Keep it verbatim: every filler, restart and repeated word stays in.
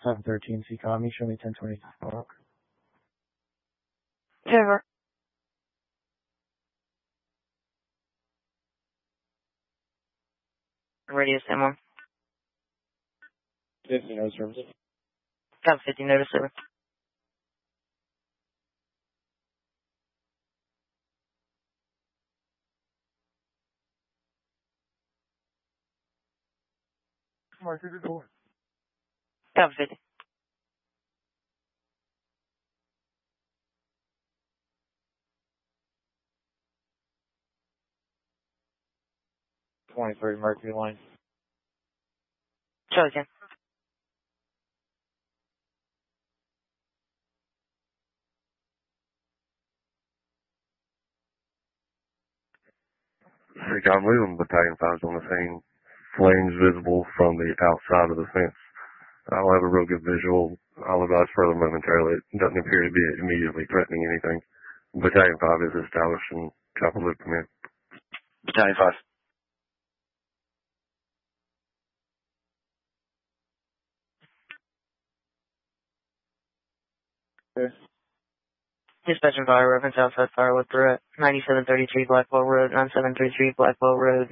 seven thirteen C C O M, you show me ten twenty. Over. Radio stand one. fifty notice service. Got fifty notice over. Mark through the door. Got fifty. twenty-three Mercury line. Show again. C C O M, leaving Battalion five's on the scene. Flames visible from the outside of the fence. I don't have a real good visual. I'll advise further momentarily. It doesn't appear to be immediately threatening anything. Battalion five is established and chopper loop come in. Battalion five. Okay. Dispatching fire, reference outside fire with threat. ninety-seven thirty-three Blackwell Road, nine seven three three Blackwell Road.